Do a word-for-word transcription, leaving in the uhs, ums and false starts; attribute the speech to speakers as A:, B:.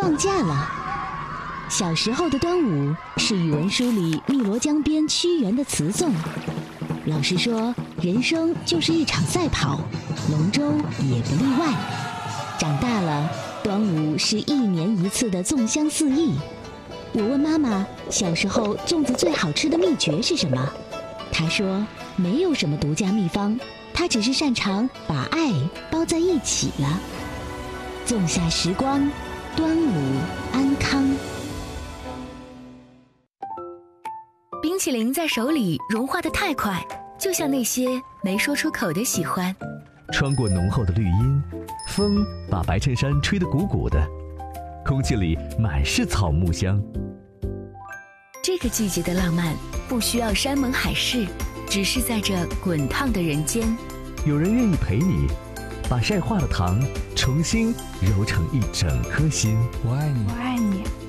A: 放假了。小时候的端午是语文书里汨罗江边屈原的词颂。老师说，人生就是一场赛跑，龙舟也不例外。长大了，端午是一年一次的粽香四溢。我问妈妈，小时候粽子最好吃的秘诀是什么？她说，没有什么独家秘方，她只是擅长把爱包在一起了。粽下时光，端午安康。
B: 冰淇淋在手里融化得太快，就像那些没说出口的喜欢。
C: 穿过浓厚的绿荫，风把白衬衫吹得鼓鼓的，空气里满是草木香。
B: 这个季节的浪漫不需要山盟海誓，只是在这滚烫的人间，
C: 有人愿意陪你，把晒化的糖重新揉成一整颗心。
D: 我爱你，
E: 我爱你。